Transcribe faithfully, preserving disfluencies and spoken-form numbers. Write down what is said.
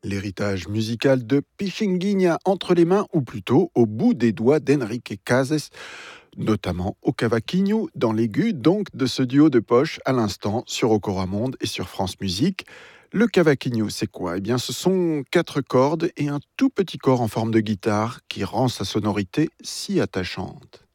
L'héritage musical de Pichinguinha entre les mains, ou plutôt au bout des doigts d'Enrique Cases, notamment au cavaquinho, dans l'aigu donc de ce duo de poche à l'instant sur Okora Monde et sur France Musique. Le cavaquinho, c'est quoi? Eh bien, ce sont quatre cordes et un tout petit corps en forme de guitare qui rend sa sonorité si attachante.